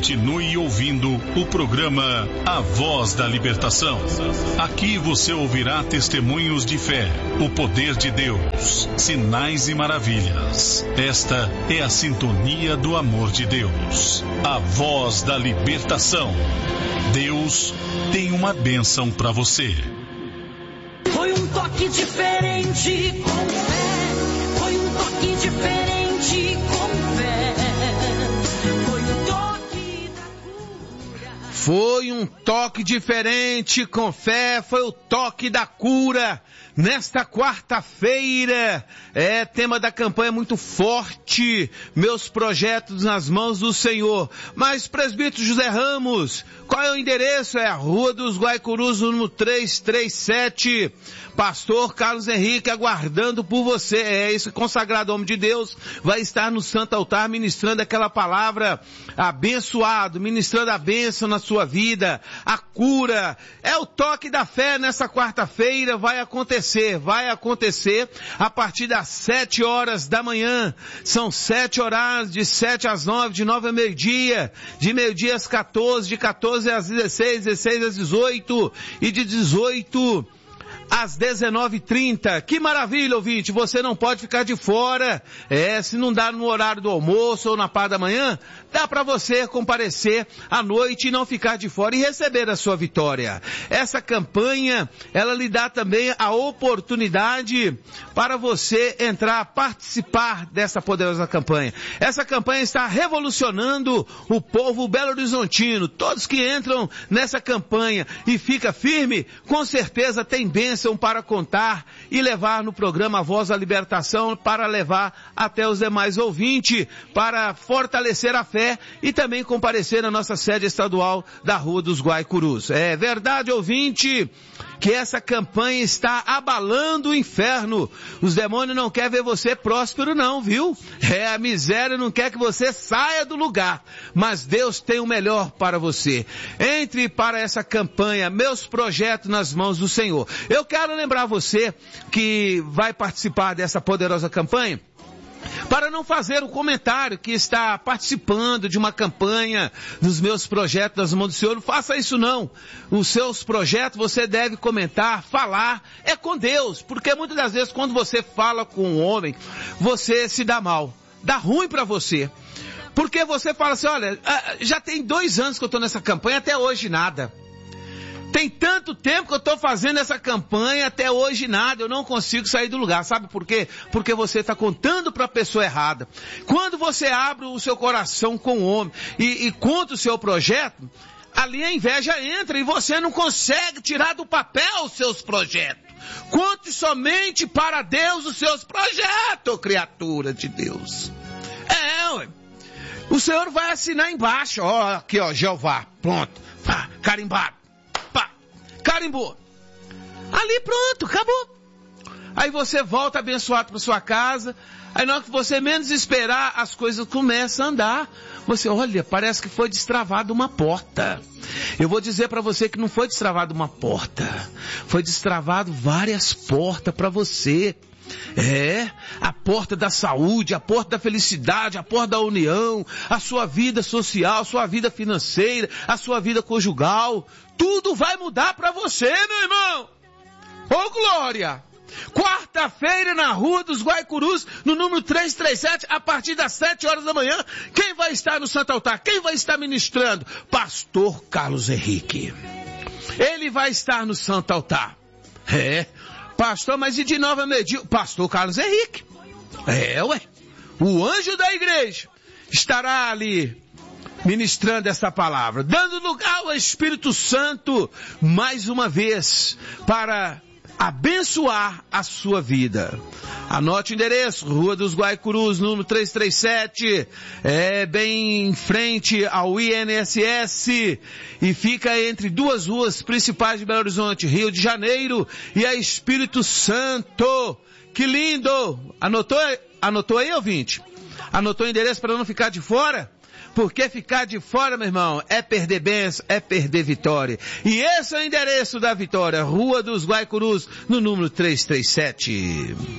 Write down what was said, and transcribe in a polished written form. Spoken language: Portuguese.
Continue ouvindo o programa A Voz da Libertação. Aqui você ouvirá testemunhos de fé, o poder de Deus, sinais e maravilhas. Esta é a sintonia do amor de Deus. A Voz da Libertação. Deus tem uma bênção para você. Foi um toque diferente com fé. Foi um toque diferente com fé. Foi um toque diferente com fé, foi o toque da cura. Nesta quarta-feira, tema da campanha muito forte, meus projetos nas mãos do Senhor. Mas, presbítero José Ramos, qual é o endereço? É a Rua dos Guaicurus, número 337. Pastor Carlos Henrique aguardando por você. Esse consagrado homem de Deus vai estar no Santo Altar ministrando aquela palavra abençoado, ministrando a bênção na sua vida, a cura. É o toque da fé nessa quarta-feira, vai acontecer a partir das 7 horas da manhã. São 7 horários, de 7 às 9, de 9 a meio-dia, de meio-dia às 14, de 14 às 16, 16 às 18 e de 18 às 19h30. Que maravilha, ouvinte, você não pode ficar de fora. Se não dá no horário do almoço ou na parte da manhã, dá para você comparecer à noite e não ficar de fora e receber a sua vitória. Essa campanha, ela lhe dá também a oportunidade para você entrar, participar dessa poderosa campanha. Essa campanha está revolucionando o povo belo-horizontino. Todos que entram nessa campanha e fica firme, com certeza tem bênção para contar e levar no programa A Voz da Libertação, para levar até os demais ouvintes, para fortalecer a fé e também comparecer na nossa sede estadual da Rua dos Guaicurus. É verdade, ouvinte, que essa campanha está abalando o inferno. Os demônios não querem ver você próspero não, viu? A miséria não quer que você saia do lugar, mas Deus tem o melhor para você. Entre para essa campanha, meus projetos nas mãos do Senhor. Eu quero lembrar você que vai participar dessa poderosa campanha, para não fazer o comentário que está participando de uma campanha dos meus projetos nas mãos do Senhor. Não faça isso não. Os seus projetos você deve comentar, falar, é com Deus, porque muitas das vezes quando você fala com um homem, você se dá mal, dá ruim para você. Porque você fala assim, olha, já tem 2 anos que eu estou nessa campanha, até hoje nada. Tem tanto tempo que eu estou fazendo essa campanha, até hoje nada, eu não consigo sair do lugar. Sabe por quê? Porque você está contando para a pessoa errada. Quando você abre o seu coração com o homem e conta o seu projeto, ali a inveja entra e você não consegue tirar do papel os seus projetos. Conte somente para Deus os seus projetos, criatura de Deus. Ué. O Senhor vai assinar embaixo, aqui Jeová, pronto, carimbado. Carimbou. Ali pronto, acabou. Aí você volta abençoado para sua casa. Aí na hora que você menos esperar, as coisas começam a andar. Você olha, parece que foi destravada uma porta. Eu vou dizer para você que não foi destravada uma porta. Foi destravado várias portas para você. A porta da saúde, a porta da felicidade, a porta da união, a sua vida social, a sua vida financeira, a sua vida conjugal. Tudo vai mudar para você, meu irmão. Ô glória! Quarta-feira na Rua dos Guaicurus, no número 337, a partir das 7 horas da manhã. Quem vai estar no Santo Altar? Quem vai estar ministrando? Pastor Carlos Henrique. Ele vai estar no Santo Altar. Pastor, mas e de Nova a meio-dia? Pastor Carlos Henrique. O anjo da igreja estará ali ministrando essa palavra, dando lugar ao Espírito Santo mais uma vez para abençoar a sua vida. Anote o endereço, Rua dos Guaicurus, número 337, bem em frente ao INSS, e fica entre 2 ruas principais de Belo Horizonte, Rio de Janeiro e a Espírito Santo. Que lindo! Anotou aí, ouvinte? Anotou o endereço para não ficar de fora? Porque ficar de fora, meu irmão, é perder bênção, é perder vitória. E esse é o endereço da vitória, Rua dos Guaicurus, no número 337.